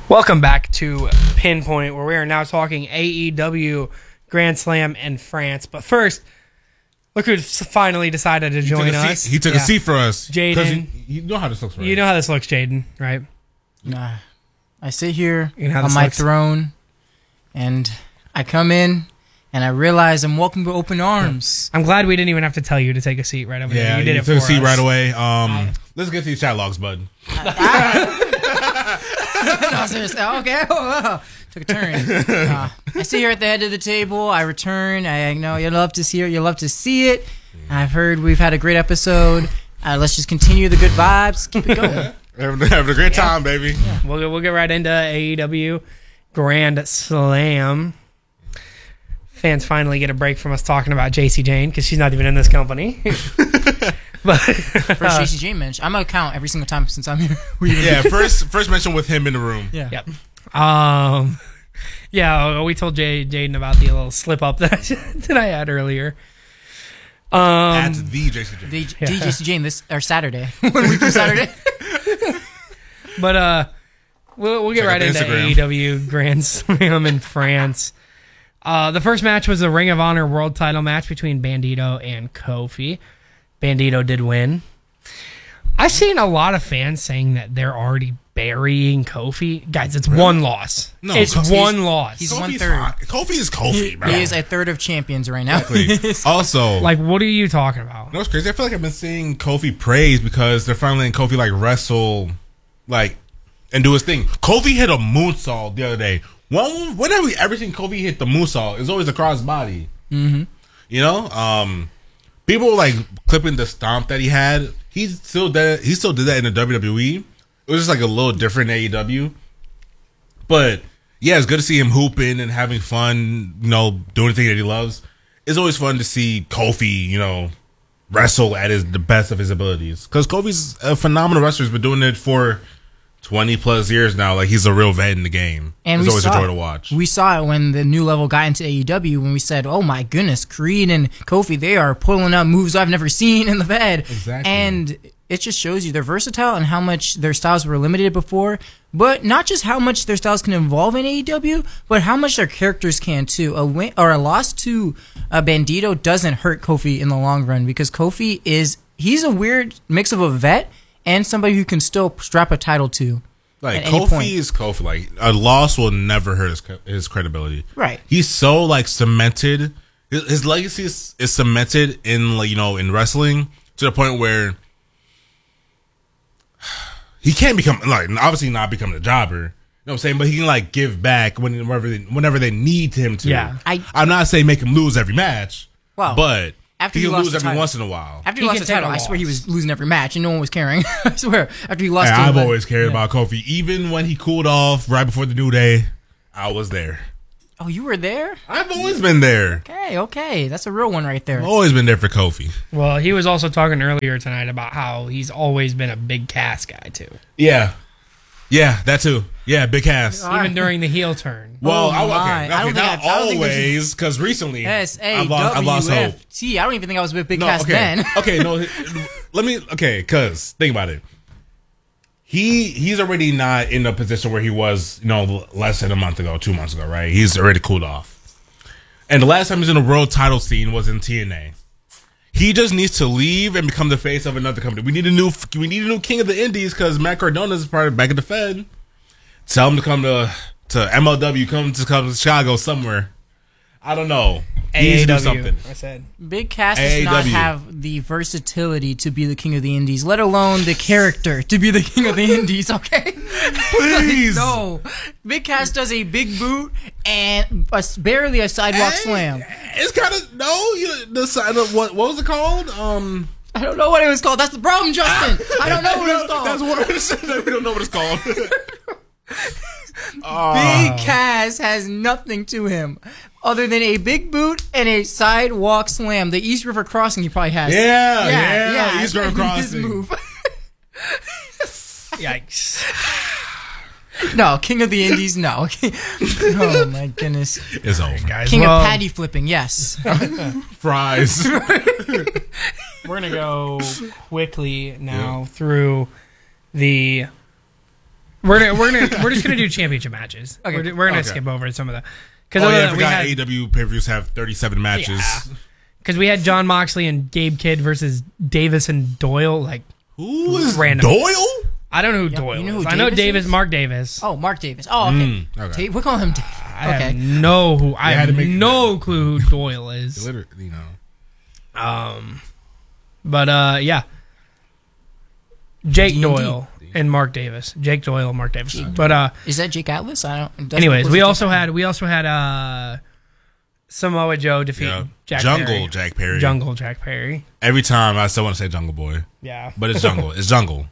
Welcome back to Pinpoint, where we are now talking AEW Grand Slam in France. But first, look who finally decided to join us. He took a seat for us. Jaden. You know how this looks, right? You know how this looks, Jaden, right? Nah. I sit here You know how on this my looks? throne, and I come in, and I realize I'm welcome with open arms. I'm glad we didn't even have to tell you to take a seat right over there. Yeah, You did it took a for seat us. right away. Let's get to these chat logs, bud. No, seriously. Okay. Took a turn. I sit here at the head of the table. I return. I know you love to see it. You love to see it. I've heard we've had a great episode. Let's just continue the good vibes. Keep it going. Having a great time, baby. Yeah. We'll get right into AEW Grand Slam. Fans finally get a break from us talking about JC Jane because she's not even in this company. But First JC Jane mention. I'm gonna count every single time since I'm here. Yeah, first mention with him in the room. Yeah. Yep. Yeah, we told Jaden about the little slip up that I had earlier. At the JCJ. The JC Jane this or Saturday. 1 week from Saturday. But we'll get Check right out into the Instagram. AEW Grand Slam in France. The first match was a Ring of Honor World Title match between Bandito and Kofi. Bandito did win. I've seen a lot of fans saying that they're already burying Kofi. Guys, it's one loss. No, it's one loss. he's Kofi's 1/3. fine. Kofi is Kofi, bro. He is a third of champions right now. Exactly. Also, Like, what are you talking about? you know what's crazy? I feel like I've been seeing Kofi praised because they're finally letting Kofi like wrestle, like, and do his thing. Kofi hit a moonsault the other day. Whenever we ever seen Kofi hit the moonsault, it's always a crossbody. Mm-hmm. You know, people were like clipping the stomp that he had. He still did that in the WWE. It was just like a little different AEW. But yeah, it's good to see him hooping and having fun. You know, doing the thing that he loves. It's always fun to see Kofi, you know, wrestle at the best of his abilities. Because Kofi's a phenomenal wrestler. He's been doing it for 20 plus years now. Like, he's a real vet in the game. And it's we always saw a joy it. to watch. We saw it when the new level got into AEW when we said, oh my goodness, Creed and Kofi, they are pulling out moves I've never seen in the Fed. Exactly. And it just shows you they're versatile and how much their styles were limited before, but not just how much their styles can evolve in AEW, but how much their characters can too. A win or a loss to Bandito doesn't hurt Kofi in the long run because Kofi he's a weird mix of a vet and somebody who can still strap a title to. Like, at any point. Kofi is Kofi. Like, a loss will never hurt his credibility. Right. He's so, like, cemented. His legacy is cemented in, like, you know, in wrestling to the point where he can't become, like, obviously not become a jobber. You know what I'm saying? But he can, like, give back whenever they need him to. Yeah. I'm not saying make him lose every match. Wow. But After he he can lost lose the every title. once in a while. After He he lost can the title, take a I swear he loss. was losing every match and no one was caring. I swear. After he lost Hey, to I've him, always cared about Kofi. Even when he cooled off right before the New Day, I was there. Oh, you were there? I've always been there. Okay. That's a real one right there. I've always been there for Kofi. Well, he was also talking earlier tonight about how he's always been a big Cass guy, too. Yeah. Yeah, that too. Yeah, big ass. Even during the heel turn. Well, Oh, my. I don't think not I don't think always, because recently I've lost hope. S-A-W-F-T. I don't even think I was with Big Cass okay. then. Because think about it. He's already not in the position where he was, you know, less than a month ago, 2 months ago, right? He's already cooled off. And the last time he was in the world title scene was in TNA. He just needs to leave and become the face of another company. We need a new king of the Indies because Matt Cardona is part of back at the Fed. Tell him to come to MLW, come to Chicago somewhere. I don't know. He needs to do something. I said. Big Cass does not AEW. have the versatility to be the king of the Indies, let alone the character to be the king of the Indies, okay? Please. No. Big Cass does a big boot and barely a sidewalk slam. It's kind of the side of what was it called? I don't know what it was called. That's the problem, Justin. I don't know what it was called. That's what we don't know what it's called. Big Cass has nothing to him other than a big boot and a sidewalk slam. The East River Crossing he probably has. Yeah. East River His Crossing. move. Yikes. No, King of the Indies, no. Oh my goodness. It's over. Guys, King well, of patty flipping, yes. Fries. we're going to go quickly now through the We're just gonna do championship matches. Okay. We're gonna Okay. skip over some of the Oh yeah, I we forgot had, AEW pay-per-views have 37 matches. because we had John Moxley and Gabe Kidd versus Davis and Doyle. Like, Who is Random. Doyle? I don't know who Doyle you know is. who I know Davis Davis, is? Mark Davis. Oh, Mark Davis. Oh, okay. Okay. We're calling him Davis. I Okay. have no had to have make- no clue who Doyle is. Literally, you know. But yeah, Jake Doyle and Mark Davis. Jake Doyle, Mark Davis. But Is that Jake Atlas? I don't. that's- anyways, was we it also Jake had Samoa Joe defeat Yeah. Jack Jungle Perry. Jack Perry. Jungle Jack Perry. Every time I still want to say Jungle Boy, Yeah, but it's Jungle. It's Jungle.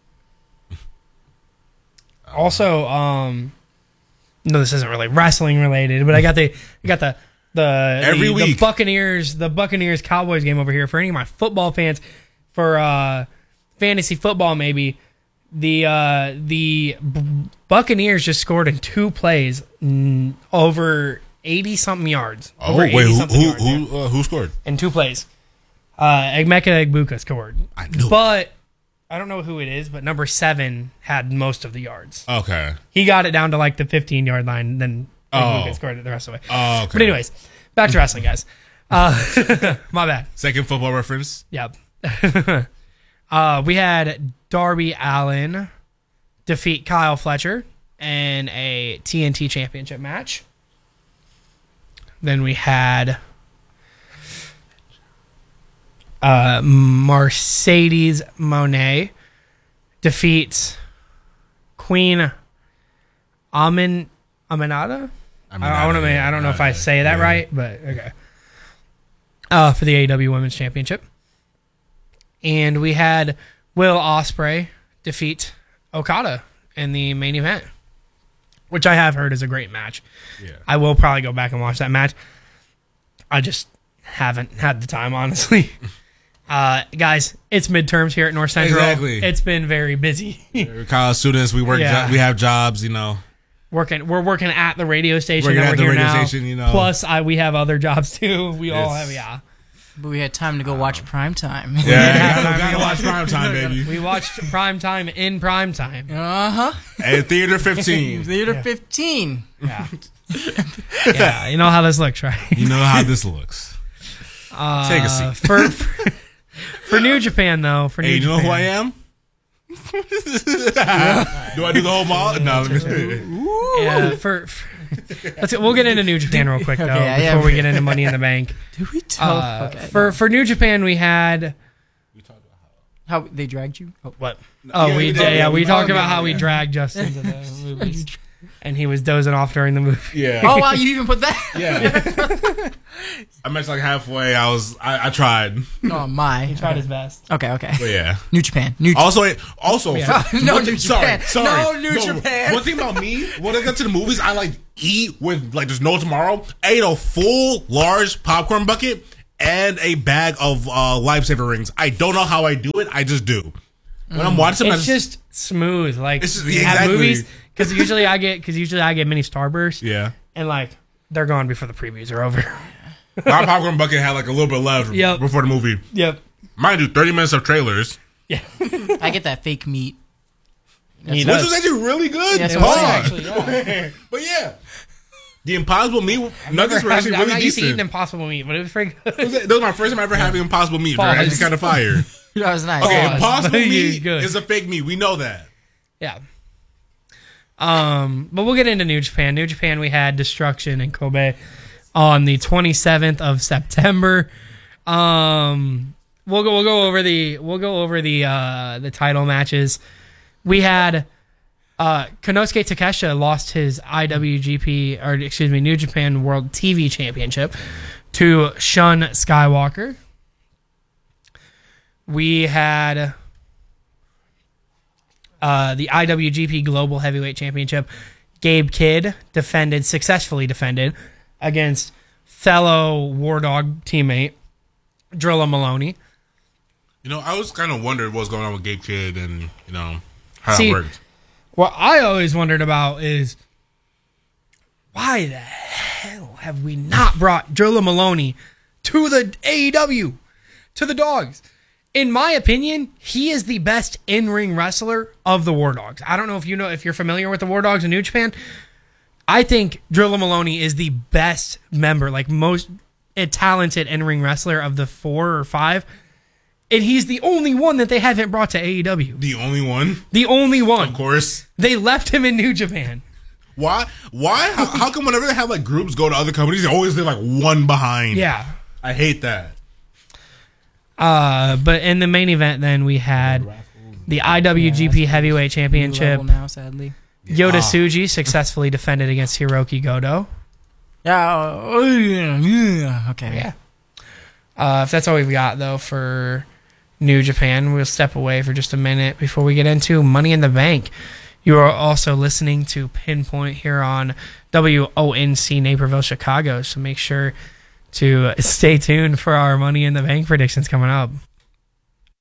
also, no, this isn't really wrestling related, but I got the Every the week. Buccaneers Cowboys game over here for any of my football fans for fantasy football maybe. The Buccaneers just scored in 2 plays over 80 something yards. Oh Over wait, 80 something yards, yeah. who scored? In 2 plays. Emeka Egbuka scored. I knew. But I don't know who it is, but number 7 had most of the yards. Okay. He got it down to like the 15-yard line, then Egbuka Oh. scored it the rest of the way. Oh, okay. But anyways, back to wrestling, guys. My bad. Second football reference. Yep. We had Darby Allin defeat Kyle Fletcher in a TNT Championship match. Then we had Mercedes Moné defeats Queen Aminata. I don't know if I say that right, but okay. For the AEW Women's Championship. And we had Will Ospreay defeat Okada in the main event, which I have heard is a great match. Yeah. I will probably go back and watch that match. I just haven't had the time, honestly. Guys, it's midterms here at North Central. Exactly. It's been very busy. We're college students. We work. Yeah. We have jobs. You know. We're working at the radio station. Working that at we're the here radio now. station, you know. Plus, we have other jobs too. We all Yes. have, But we had time to go watch prime time. Yeah. Gotta watch prime time, baby. We watched prime time in prime time. Uh-huh. At Theater 15. Theater 15. Yeah. Yeah, you know how this looks, right? You know how this looks. Take a seat. For New Japan, though. For New Hey, you know Japan, who I am? Do I do the whole mall? No. Yeah, we'll get into New Japan real quick though Okay, before we get into Money in the Bank. Did we tell? For New Japan, we had How they dragged you? Oh. what? Yeah, Oh, we we did. did. Yeah, we Oh, talked yeah, about how we yeah. dragged Justin to the movies, and he was dozing off during the movie. Yeah. Oh, wow, you even put that? Yeah. I mentioned like halfway. I tried. Oh, my. He tried his best. Okay. But yeah. New Japan. Also, Yeah. No one New thing- Japan. Sorry. No New Japan. One thing about me, when I get to the movies, I like eat with like there's no tomorrow. I ate a full large popcorn bucket and a bag of lifesaver rings. I don't know how I do it. I just do. When I'm watching them, It's just smooth, like It's just- at exactly. movies. Because usually I get mini Starbursts, yeah. and like they're gone before the previews are over. My popcorn bucket had like a little bit left Yep. before the movie. Yep. Mind you, 30 minutes of trailers, Yeah. I get that fake meat. He which does. was actually really good. Yeah, so Pause. actually, But yeah, the Impossible Meat nuggets were actually I'm really not used to decent. eating Impossible Meat, but it was pretty good. That was my first time ever having Impossible Meat. They're Pause. actually kind of fire. That was nice. Okay, Pause. Impossible You're Meat good. is a fake meat. We know that. Yeah. But we'll get into New Japan. New Japan, we had Destruction in Kobe on the 27th of September. We'll go over the title matches. We had Konosuke Takeshita lost his New Japan World TV Championship to Shun Skywalker. We had the IWGP Global Heavyweight Championship. Gabe Kidd successfully defended against fellow War Dog teammate Drilla Maloney. You know, I was kind of wondering what's going on with Gabe Kidd and, you know, how See, that worked. What I always wondered about is why the hell have we not brought Drilla Maloney to the AEW, to the Dogs? in my opinion, he is the best in-ring wrestler of the War Dogs. I don't know if you're familiar with the War Dogs in New Japan. I think Drilla Maloney is the best member, like most talented in-ring wrestler of the 4 or 5. And he's the only one that they haven't brought to AEW. The only one? The only one. Of course. They left him in New Japan. Why? How come whenever they have like groups go to other companies, they always leave like one behind? Yeah. I hate that. But in the main event, then we had the IWGP Heavyweight Championship. New level now, sadly. Yota Tsuji successfully defended against Hiroki Goto. Yeah. Okay. Yeah. If that's all we've got, though, for New Japan, we'll step away for just a minute before we get into Money in the Bank. You are also listening to Pinpoint here on WONC Naperville, Chicago. So make sure to stay tuned for our Money in the Bank predictions coming up.